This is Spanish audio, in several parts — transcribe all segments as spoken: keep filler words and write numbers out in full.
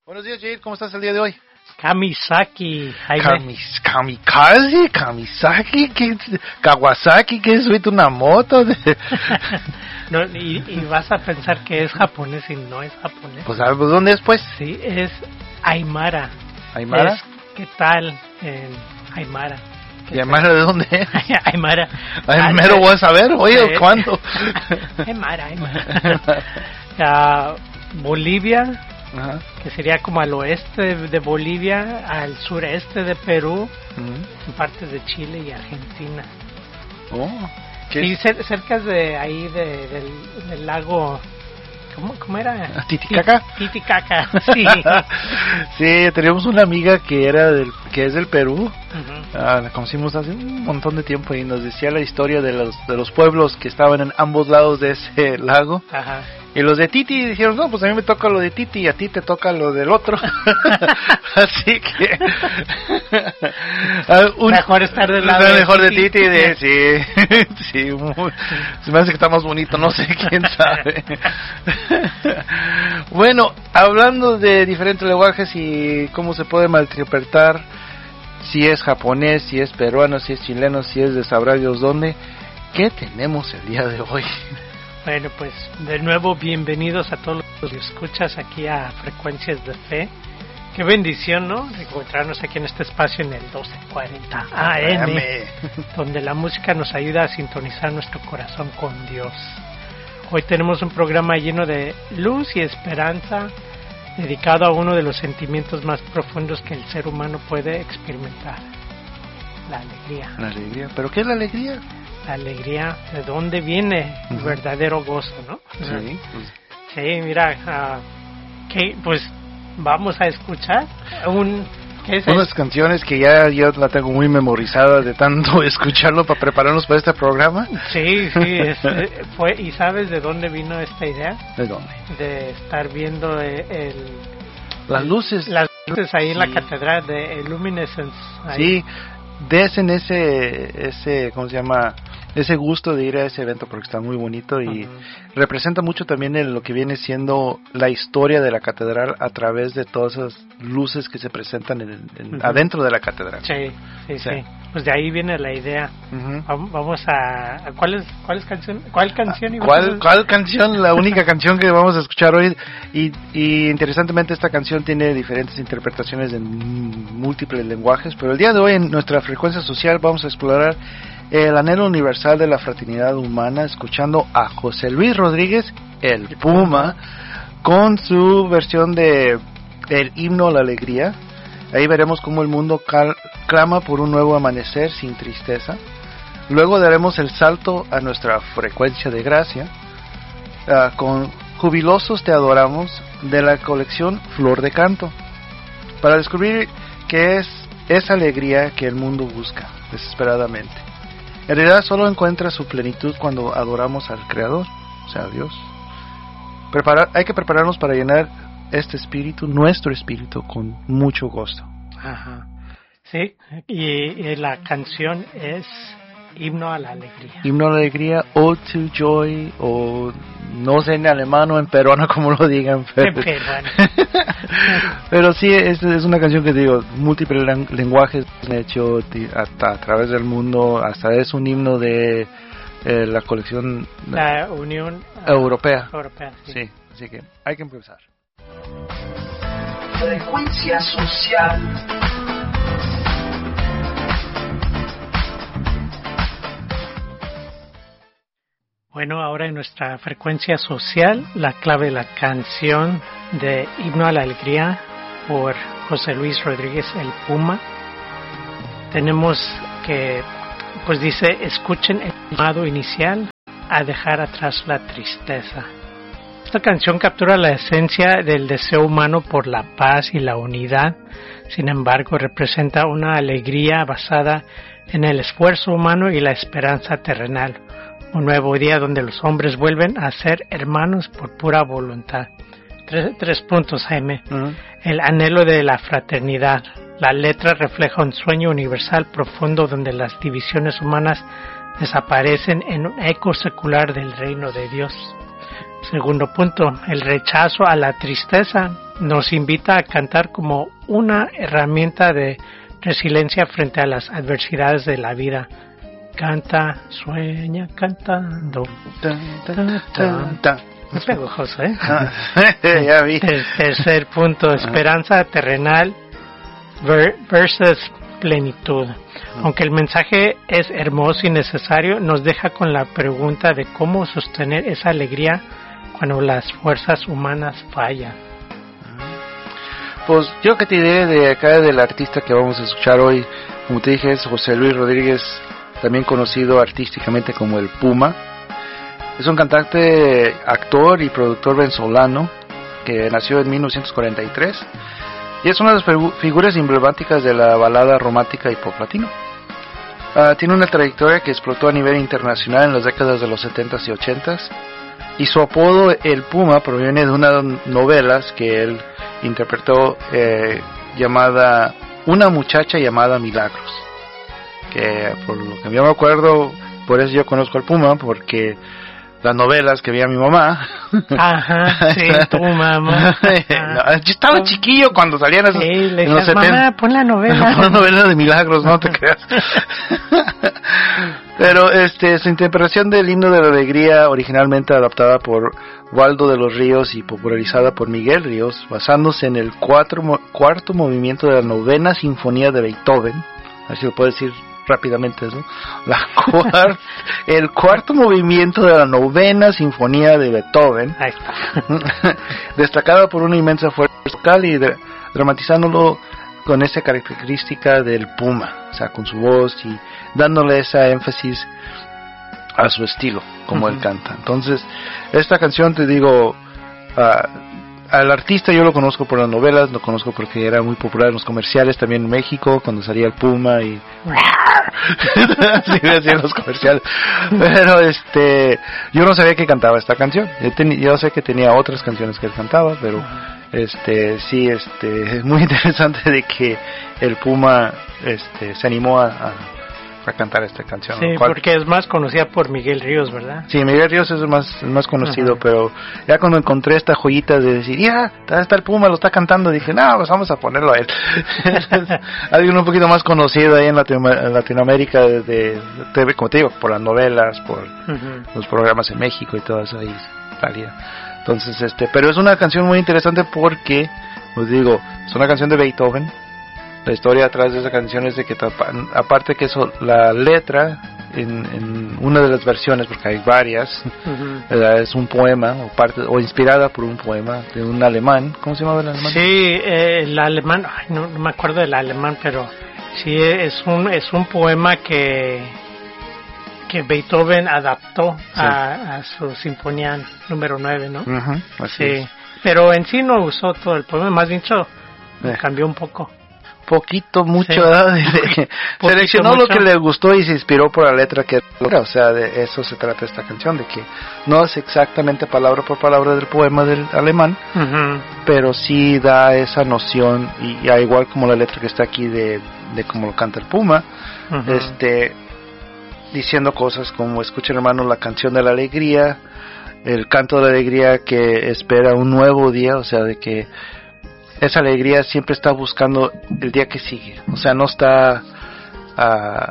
Buenos días, Jair, ¿cómo estás el día de hoy? Kamisaki, Kamis, kamikaze, Kamisaki, ¿qué, Kawasaki, ¿qué es? ¿Subiste una moto? no, y, y vas a pensar que es japonés y no es japonés. Pues, ¿sabes dónde es, pues? Sí, es Aymara. ¿Aymara? Es, ¿qué tal en Aymara? ¿Y Aymara de dónde es? Aymara. Aymara, voy a saber, oye, sí. ¿Cuándo? Aymara, Aymara. uh, Bolivia. Ajá. Que sería como al oeste de Bolivia, al sureste de Perú, uh-huh. en partes de Chile y Argentina. Oh, y cer- cerca de ahí de, del, del lago, ¿cómo, cómo era? Titicaca. Titicaca, sí. Sí, teníamos una amiga que era del, que es del Perú. Uh-huh. Uh, la conocimos hace un montón de tiempo y nos decía la historia de los de los pueblos que estaban en ambos lados de ese lago. Ajá. Y los de Titi dijeron, no, pues a mí me toca lo de Titi y a ti te toca lo del otro. Así que... uh, un, mejor estar del lado de mejor Titi. de Titi. De, sí, sí, muy, se me hace que está más bonito, no sé, quién sabe. Bueno, hablando de diferentes lenguajes y cómo se puede malinterpretar, si es japonés, si es peruano, si es chileno, si es de sabrá Dios dónde, ¿qué tenemos el día de hoy? Bueno, pues de nuevo bienvenidos a todos los que escuchas aquí a Frecuencias de Fe. Qué bendición, ¿no? Encontrarnos aquí en este espacio en el doce cuarenta A M, donde la música nos ayuda a sintonizar nuestro corazón con Dios. Hoy tenemos un programa lleno de luz y esperanza, dedicado a uno de los sentimientos más profundos que el ser humano puede experimentar: la alegría. La alegría. ¿Pero qué es la alegría? La alegría, ¿de dónde viene el uh-huh. verdadero gozo, no? Sí. Sí, mira, uh, que pues vamos a escuchar un ¿qué es unas eso? Canciones que ya yo la tengo muy memorizada de tanto escucharlo para prepararnos para este programa. Sí, sí, es, fue y ¿sabes de dónde vino esta idea? ¿De dónde? De estar viendo el, el las luces, las luces ahí sí. en la catedral de Luminescence. Ahí. Sí. Desen ese ese ¿cómo se llama? Ese gusto de ir a ese evento porque está muy bonito y uh-huh. representa mucho también el, lo que viene siendo la historia de la catedral a través de todas esas luces que se presentan en, en, uh-huh. adentro de la catedral. Sí, sí, sí, sí. Pues de ahí viene la idea. Uh-huh. Vamos a, ¿cuál es cuál es canción? ¿Cuál canción? ¿Cuál cuál canción? La única canción que vamos a escuchar hoy y y interesantemente esta canción tiene diferentes interpretaciones en múltiples lenguajes, pero el día de hoy en nuestra frecuencia social vamos a explorar el anhelo universal de la fraternidad humana, escuchando a José Luis Rodríguez, el Puma, con su versión de el himno a la alegría. Ahí veremos cómo el mundo cal- clama por un nuevo amanecer sin tristeza. Luego daremos el salto a nuestra frecuencia de gracia, uh, con Jubilosos te adoramos, de la colección Flor de Canto, para descubrir qué es esa alegría que el mundo busca desesperadamente. En realidad solo encuentra su plenitud cuando adoramos al Creador, o sea, a Dios. Preparar, hay que prepararnos para llenar este espíritu, nuestro espíritu, con mucho gusto. Ajá. Sí, y, y la canción es Himno a la Alegría. Himno a la Alegría, Ode to Joy, o no sé en alemán o en peruano como lo digan. Pero, en peruano. Pero sí, es, es una canción que digo, múltiples lenguajes han hecho hasta a través del mundo, hasta es un himno de eh, la colección la Unión Europea. Europea sí. Sí, así que hay que empezar. Frecuencia social. Bueno, ahora en nuestra frecuencia social, la clave de la canción de Himno a la Alegría por José Luis Rodríguez, el Puma. Tenemos que, pues dice, escuchen el llamado inicial a dejar atrás la tristeza. Esta canción captura la esencia del deseo humano por la paz y la unidad. Sin embargo, representa una alegría basada en el esfuerzo humano y la esperanza terrenal. Un nuevo día donde los hombres vuelven a ser hermanos por pura voluntad. Tres, tres puntos, Jaime. Uh-huh. El anhelo de la fraternidad. La letra refleja un sueño universal profundo donde las divisiones humanas desaparecen en un eco secular del reino de Dios. Segundo punto, el rechazo a la tristeza. nos invita a cantar como una herramienta de resiliencia frente a las adversidades de la vida. Canta, sueña cantando. Tan, tan, tan, tan. Me pego, José. Ah, ya vi. Ter- tercer punto, esperanza terrenal ver- versus plenitud. Aunque el mensaje es hermoso y necesario, nos deja con la pregunta de cómo sostener esa alegría cuando las fuerzas humanas fallan. Pues yo que te diré de acá del artista que vamos a escuchar hoy, como te dije, es José Luis Rodríguez, también conocido artísticamente como el Puma. Es un cantante, actor y productor venezolano que nació en mil novecientos cuarenta y tres y es una de las figu- figuras emblemáticas de la balada romántica y pop latino. Uh, tiene una trayectoria que explotó a nivel internacional en las décadas de los setentas y ochentas, y su apodo El Puma proviene de unas novelas que él interpretó eh, llamada Una muchacha llamada Milagros, que por lo que yo me acuerdo, por eso yo conozco al Puma, porque las novelas que veía mi mamá. Ajá, sí, tu mamá. No, yo estaba chiquillo cuando salían esos. Sí, le en los decías, mamá, setenta. pon la novela. Pon la novela de Milagros, no te creas. Pero este, su interpretación del himno de la alegría, originalmente adaptada por Waldo de los Ríos y popularizada por Miguel Ríos, basándose en el cuatro, cuarto movimiento de la novena sinfonía de Beethoven, a ver si lo puedo decir rápidamente, ¿no? La cuar- el cuarto movimiento de la novena sinfonía de Beethoven, Ahí está. destacada por una inmensa fuerza vocal y dra- dramatizándolo con esa característica del Puma, o sea, con su voz y dándole esa énfasis a su estilo, como Uh-huh. él canta. Entonces, esta canción, te digo, uh, al artista yo lo conozco por las novelas, lo conozco porque era muy popular en los comerciales también en México, cuando salía el Puma y así decían los comerciales. Pero este, yo no sabía que cantaba esta canción. Yo, ten, yo sé que tenía otras canciones que él cantaba, pero este, sí, este, es muy interesante de que el Puma, este, se animó a, a, a cantar esta canción. Sí, ¿Cuál? porque es más conocida por Miguel Ríos, ¿verdad? Sí, Miguel Ríos es el más, el más conocido, Ajá. pero ya cuando encontré esta joyita de decir, ya, yeah, está el Puma, lo está cantando, dije, no, pues vamos a ponerlo a él. Alguien un poquito más conocido ahí en, Latino- en Latinoamérica, de, de, de, como te digo, por las novelas, por Uh-huh. los programas en México y todo eso ahí salía. Entonces, este, pero es una canción muy interesante porque, os digo, es una canción de Beethoven. La historia atrás de esa canción es de que, aparte que eso, la letra, en, en una de las versiones, porque hay varias, Uh-huh. ¿verdad? Es un poema, o parte o inspirada por un poema de un alemán. ¿Cómo se llamaba el alemán? Sí, eh, el alemán, ay, no, no me acuerdo del alemán, pero sí es un es un poema que que Beethoven adaptó Sí. a, a su sinfonía número nueve, ¿no? Uh-huh, así Sí, es. pero en sí no usó todo el poema, más bien dicho, Eh. cambió un poco. Poquito, mucho, Sí. ¿verdad? De- de- Poquito, seleccionó lo mucho. que le gustó y se inspiró por la letra que era. O sea, de eso se trata esta canción, de que no es exactamente palabra por palabra del poema del alemán, Uh-huh. pero sí da esa noción, y ya igual como la letra que está aquí de, de cómo lo canta el Puma, Uh-huh. este, diciendo cosas como: escuchen, hermanos, la canción de la alegría, el canto de la alegría que espera un nuevo día. O sea, de que esa alegría siempre está buscando el día que sigue, o sea, no está ah,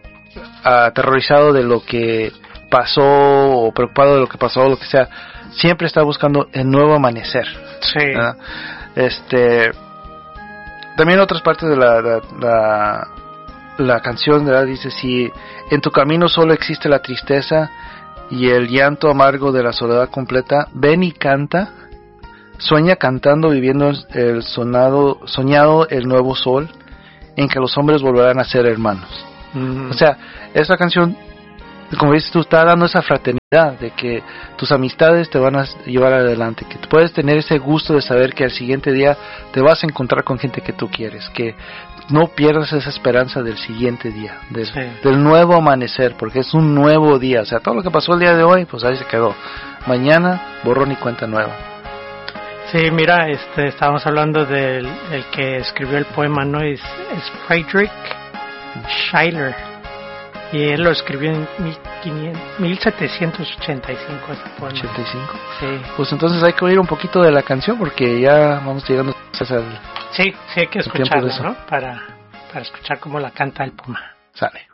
ah, aterrorizado de lo que pasó o preocupado de lo que pasó o lo que sea. Siempre está buscando el nuevo amanecer. Sí. ¿Verdad? Este, también otras partes de la la, la, la canción, ¿verdad? Dice: si en tu camino solo existe la tristeza y el llanto amargo de la soledad completa, ven y canta, sueña cantando, viviendo el sonado, soñado el nuevo sol en que los hombres volverán a ser hermanos. Uh-huh. O sea, esa canción, como dices tú, está dando esa fraternidad de que tus amistades te van a llevar adelante, que tú puedes tener ese gusto de saber que al siguiente día te vas a encontrar con gente que tú quieres, que no pierdas esa esperanza del siguiente día, del, Sí. del nuevo amanecer, porque es un nuevo día. O sea, todo lo que pasó el día de hoy, pues ahí se quedó. Mañana, borrón y cuenta nueva. Sí, mira, este, estábamos hablando del el que escribió el poema, ¿no? Es, es Friedrich Schiller. Y él lo escribió en mil mil setecientos ochenta y cinco este poema. ¿ochenta y cinco? Sí. Pues entonces hay que oír un poquito de la canción porque ya vamos llegando al... Sí, sí hay que el tiempo de escucharla, eso. ¿no? Para, para escuchar cómo la canta el puma. Sale.